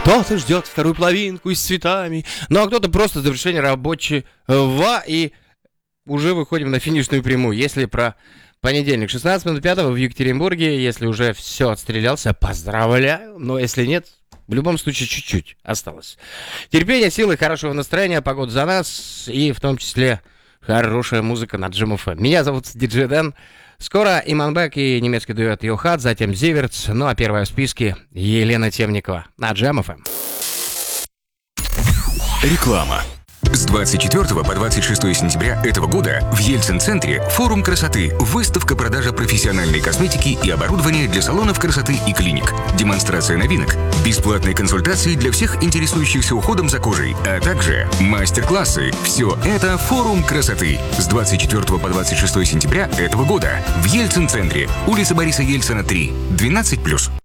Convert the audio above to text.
Кто-то ждет вторую половинку и с цветами, ну а кто-то просто завершение рабочего, и уже выходим на финишную прямую. Если про понедельник, 16 минут 5 в Екатеринбурге, если уже все отстрелялся, поздравляю, но если нет, в любом случае чуть-чуть осталось. Терпение, силы, хорошего настроения, погода за нас, и в том числе хорошая музыка на Джем ФМ. Меня зовут Диджей Дэн. Скоро Иманбек и немецкий дуэт Йохат, затем Зиверц, ну а первая в списке Елена Темникова на Джем ФМ. Реклама. С 24 по 26 сентября этого года в Ельцин-центре форум красоты, выставка продажа профессиональной косметики и оборудования для салонов красоты и клиник, демонстрация новинок, бесплатные консультации для всех интересующихся уходом за кожей, а также мастер-классы. Все это форум красоты с 24 по 26 сентября этого года в Ельцин-центре, улица Бориса Ельцина, 3, 12+.